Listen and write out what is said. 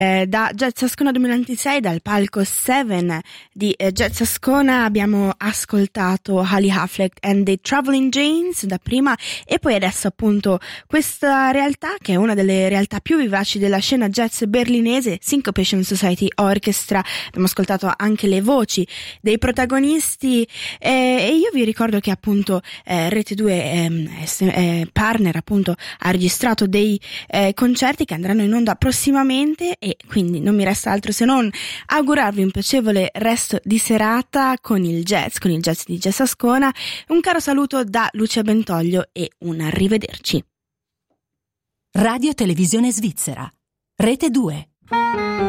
Da Jazz Ascona 2026, dal palco 7 di Jazz Ascona, abbiamo ascoltato Holly Affleck and the Traveling Janes da prima, e poi adesso appunto questa realtà che è una delle realtà più vivaci della scena jazz berlinese, Syncopation Society Orchestra. Abbiamo ascoltato anche le voci dei protagonisti, e io vi ricordo che appunto Rete 2 è partner, appunto ha registrato dei concerti che andranno in onda prossimamente, e quindi non mi resta altro se non augurarvi un piacevole resto di serata con il jazz di Jazz Ascona. Un caro saluto da Lucia Bentoglio e un arrivederci. Radio Televisione Svizzera, Rete 2.